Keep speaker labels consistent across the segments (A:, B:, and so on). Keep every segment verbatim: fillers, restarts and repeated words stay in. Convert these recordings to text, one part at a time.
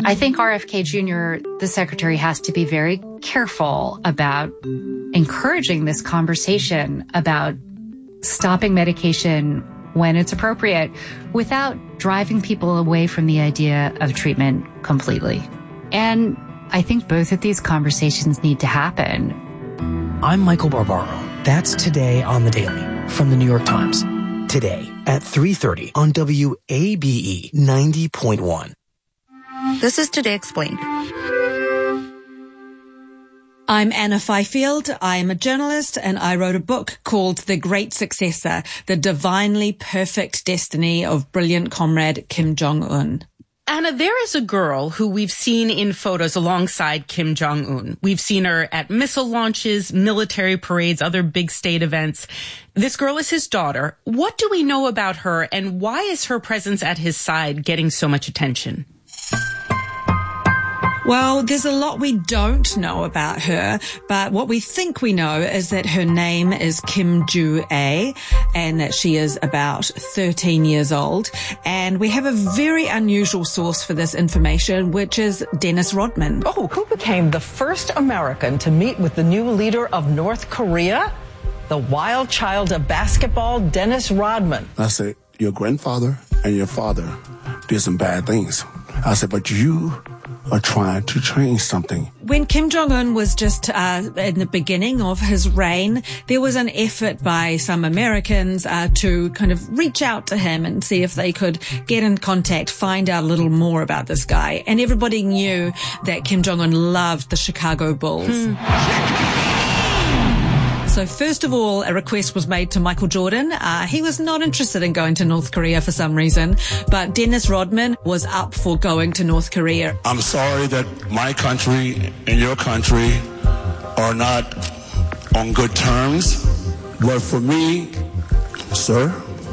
A: I think R F K Junior, the secretary, has to be very careful about encouraging this conversation about stopping medication when it's appropriate without driving people away from the idea of treatment completely. And I think both of these conversations need to happen.
B: I'm Michael Barbaro. That's Today on the Daily from the New York Times. Today at three thirty on W A B E ninety point one.
C: This is Today Explained.
D: I'm Anna Fifield. I am a journalist, and I wrote a book called The Great Successor, The Divinely Perfect Destiny of Brilliant Comrade Kim Jong-un.
E: Anna, there is a girl who we've seen in photos alongside Kim Jong-un. We've seen her at missile launches, military parades, other big state events. This girl is his daughter. What do we know about her, and why is her presence at his side getting so much attention?
D: Well, there's a lot we don't know about her, but what we think we know is that her name is Kim Joo-ae and that she is about thirteen years old. And we have a very unusual source for this information, which is Dennis Rodman.
F: Oh, who became the first American to meet with the new leader of North Korea? The wild child of basketball, Dennis Rodman.
G: I said, your grandfather and your father did some bad things. I said, but you are trying to change something.
D: When Kim Jong-un was just uh, in the beginning of his reign, there was an effort by some Americans uh, to kind of reach out to him and see if they could get in contact, find out a little more about this guy. And everybody knew that Kim Jong-un loved the Chicago Bulls. Hmm. So first of all, a request was made to Michael Jordan. Uh, he was not interested in going to North Korea for some reason, but Dennis Rodman was up for going to North Korea.
G: I'm sorry that my country and your country are not on good terms, but for me, sir,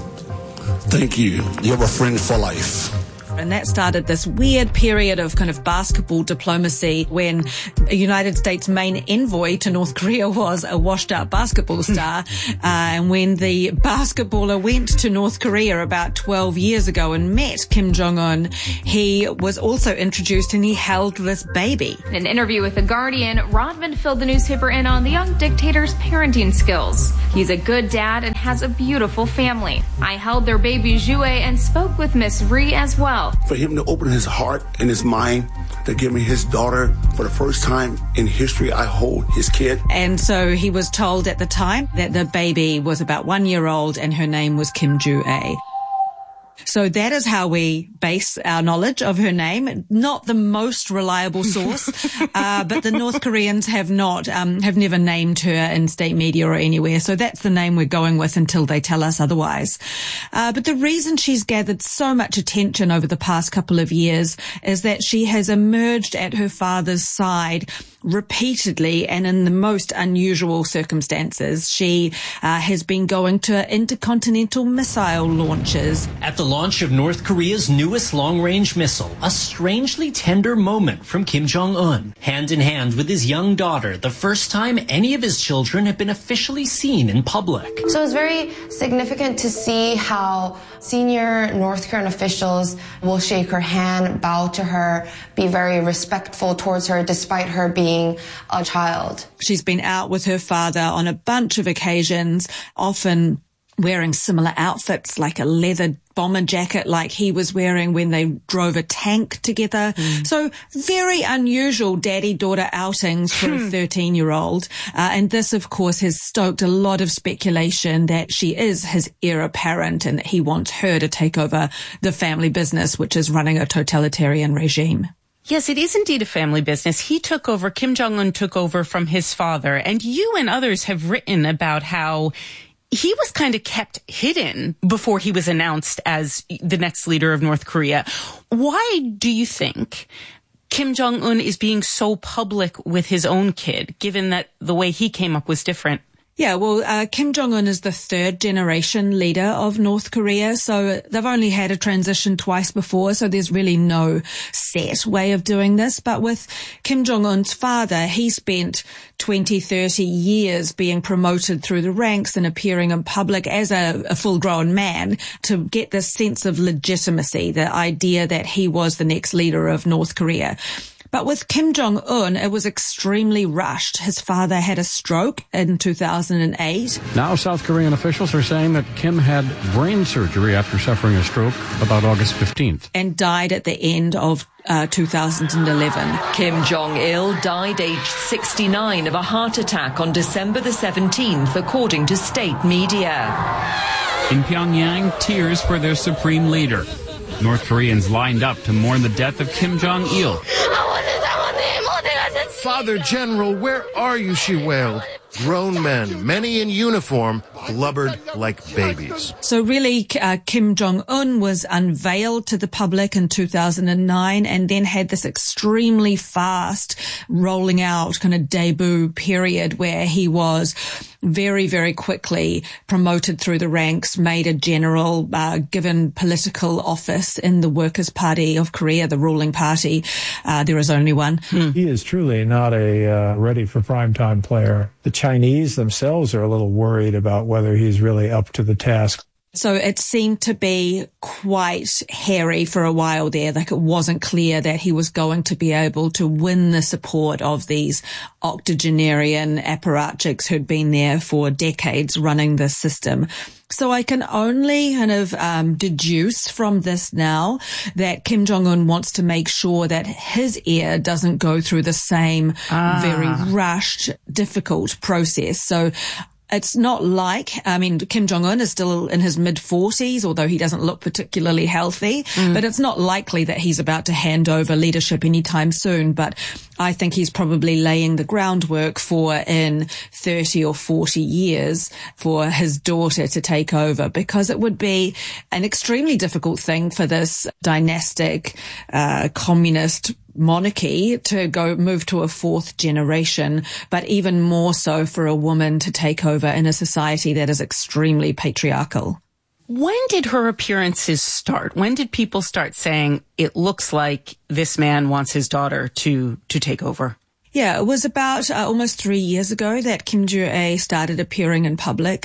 G: thank you. You have a friend for life.
D: And that started this weird period of kind of basketball diplomacy when a United States main envoy to North Korea was a washed-up basketball star. uh, and when the basketballer went to North Korea about twelve years ago and met Kim Jong-un, he was also introduced and he held this baby.
H: In an interview with The Guardian, Rodman filled the newspaper in on the young dictator's parenting skills. He's a good dad and has a beautiful family. I held their baby Joo-ae and spoke with Miss Ri as well.
G: For him to open his heart and his mind to give me his daughter for the first time in history, I hold his kid.
D: And so he was told at the time that the baby was about one year old and her name was Kim Joo-ae. So that is how we base our knowledge of her name. Not the most reliable source, uh, but the North Koreans have not, um, have never named her in state media or anywhere. So that's the name we're going with until they tell us otherwise. Uh, but the reason she's gathered so much attention over the past couple of years is that she has emerged at her father's side repeatedly and in the most unusual circumstances. She uh, has been going to intercontinental missile launches.
I: At the launch of North Korea's newest long-range missile, a strangely tender moment from Kim Jong-un. Hand in hand with his young daughter, the first time any of his children have been officially seen in public.
J: So it's very significant to see how senior North Korean officials will shake her hand, bow to her, be very respectful towards her despite her being a child.
D: She's been out with her father on a bunch of occasions, often wearing similar outfits, like a leather bomber jacket like he was wearing when they drove a tank together. Mm. So very unusual daddy-daughter outings for a thirteen-year-old. Uh, and this, of course, has stoked a lot of speculation that she is his heir apparent and that he wants her to take over the family business, which is running a totalitarian regime.
E: Yes, it is indeed a family business. He took over, Kim Jong-un took over from his father. And you and others have written about how he was kind of kept hidden before he was announced as the next leader of North Korea. Why do you think Kim Jong-un is being so public with his own kid, given that the way he came up was different?
D: Yeah, well, uh, Kim Jong-un is the third generation leader of North Korea, so they've only had a transition twice before, so there's really no set way of doing this. But with Kim Jong-un's father, he spent twenty, thirty years being promoted through the ranks and appearing in public as a, a full-grown man to get this sense of legitimacy, the idea that he was the next leader of North Korea. But with Kim Jong-un, it was extremely rushed. His father had a stroke in two thousand eight.
K: Now South Korean officials are saying that Kim had brain surgery after suffering a stroke about August fifteenth.
D: And died at the end of uh, two thousand eleven.
L: Kim Jong-il died aged sixty-nine of a heart attack on December the seventeenth, according to state media.
M: In Pyongyang, tears for their supreme leader. North Koreans lined up to mourn the death of Kim Jong-il.
N: Father General, where are you, she wailed. Grown men, many in uniform, blubbered like babies.
D: So really, uh, Kim Jong-un was unveiled to the public in two thousand nine and then had this extremely fast rolling out kind of debut period where he was very, very quickly promoted through the ranks, made a general, uh, given political office in the Workers' Party of Korea, the ruling party. Uh, there is only one.
O: Hmm. He is truly not a uh, ready for primetime player. The Chinese themselves are a little worried about whether he's really up to the task.
D: So it seemed to be quite hairy for a while there. Like it wasn't clear that he was going to be able to win the support of these octogenarian apparatchiks who'd been there for decades running this system. So I can only kind of um, deduce from this now that Kim Jong-un wants to make sure that his heir doesn't go through the same ah. very rushed, difficult process. So it's not like, I mean, Kim Jong-un is still in his mid-forties, although he doesn't look particularly healthy, mm. but it's not likely that he's about to hand over leadership anytime soon. But I think he's probably laying the groundwork for in thirty or forty years for his daughter to take over, because it would be an extremely difficult thing for this dynastic, uh, communist monarchy to go move to a fourth generation, but even more so for a woman to take over in a society that is extremely patriarchal.
E: When did her appearances start? When did people start saying, it looks like this man wants his daughter to, to take over?
D: Yeah, it was about uh, almost three years ago that Kim Joo-ae started appearing in public.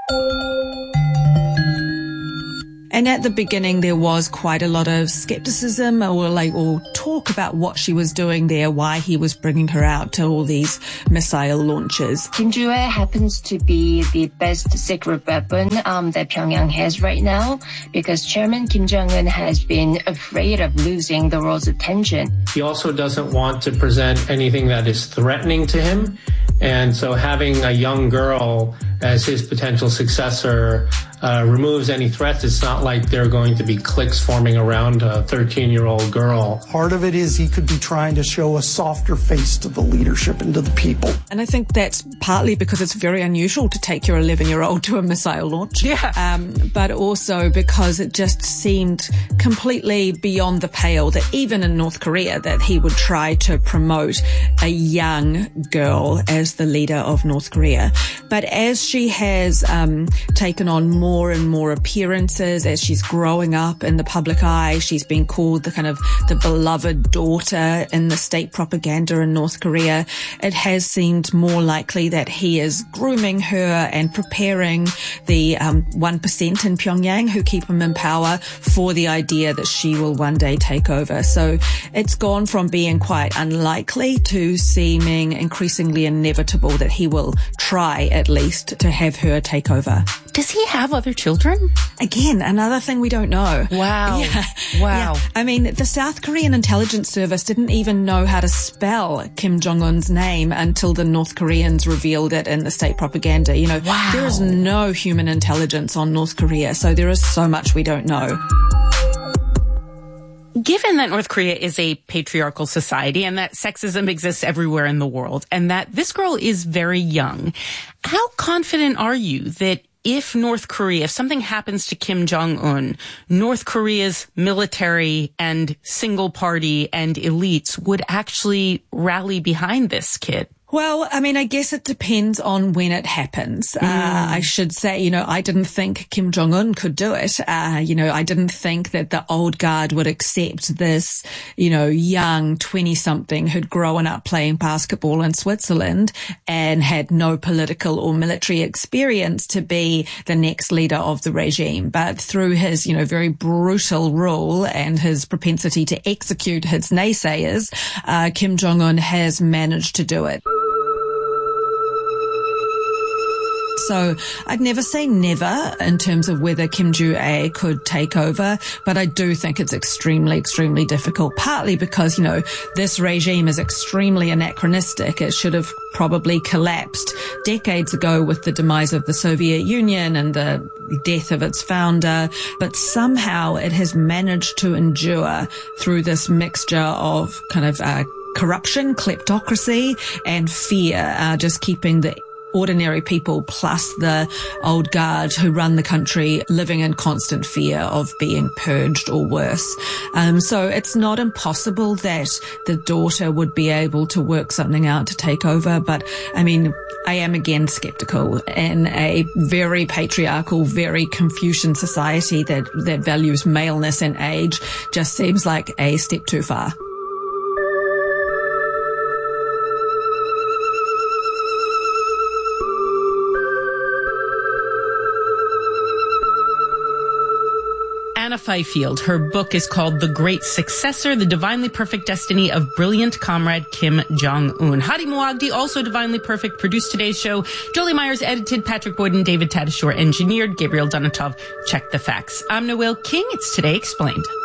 D: And at the beginning, there was quite a lot of skepticism or like, or talk about what she was doing there, why he was bringing her out to all these missile launches.
P: Kim Joo-ae happens to be the best secret weapon um, that Pyongyang has right now, because Chairman Kim Jong-un has been afraid of losing the world's attention.
Q: He also doesn't want to present anything that is threatening to him. And so having a young girl as his potential successor uh, removes any threats. It's not like there are going to be cliques forming around a thirteen-year-old girl.
R: Part of it is he could be trying to show a softer face to the leadership and to the people.
D: And I think that's partly because it's very unusual to take your eleven-year-old to a missile launch.
E: Yeah.
D: Um, but also because it just seemed completely beyond the pale that even in North Korea that he would try to promote a young girl as the leader of North Korea. But as she has um, taken on more and more appearances, as she's growing up in the public eye, she's been called the kind of the beloved daughter in the state propaganda in North Korea. It has seemed more likely that he is grooming her and preparing the um, one percent in Pyongyang who keep him in power for the idea that she will one day take over. So it's gone from being quite unlikely to seeming increasingly inevitable that he will try at least to have her take over.
E: Does he have other children?
D: Again, another thing we don't know.
E: Wow.
D: Yeah.
E: Wow.
D: Yeah. I mean, the South Korean intelligence service didn't even know how to spell Kim Jong-un's name until the North Koreans revealed it in the state propaganda. You know,
E: wow.
D: There is no human intelligence on North Korea, so there is so much we don't know.
E: Given that North Korea is a patriarchal society and that sexism exists everywhere in the world and that this girl is very young, how confident are you that if North Korea, if something happens to Kim Jong-un, North Korea's military and single party and elites would actually rally behind this kid?
D: Well, I mean, I guess it depends on when it happens. Mm. Uh, I should say, you know, I didn't think Kim Jong-un could do it. Uh, you know, I didn't think that the old guard would accept this, you know, young twenty-something who'd grown up playing basketball in Switzerland and had no political or military experience to be the next leader of the regime. But through his, you know, very brutal rule and his propensity to execute his naysayers, uh, Kim Jong-un has managed to do it. So I'd never say never in terms of whether Kim Joo-ae could take over, but I do think it's extremely, extremely difficult, partly because, you know, this regime is extremely anachronistic. It should have probably collapsed decades ago with the demise of the Soviet Union and the death of its founder, but somehow it has managed to endure through this mixture of kind of uh, corruption, kleptocracy, and fear, uh, just keeping the ordinary people plus the old guard who run the country living in constant fear of being purged or worse. Um, so it's not impossible that the daughter would be able to work something out to take over. But I mean, I am again skeptical. In a very patriarchal, very Confucian society that, that values maleness and age, just seems like a step too far.
E: Anna Fifield. Her book is called The Great Successor, The Divinely Perfect Destiny of Brilliant Comrade Kim Jong-un. Hadi Muagdi, also divinely perfect, produced today's show. Jolie Myers edited, Patrick Boyd and David Tadashore engineered, Gabriel Donatov checked the facts. I'm Noel King. It's Today Explained.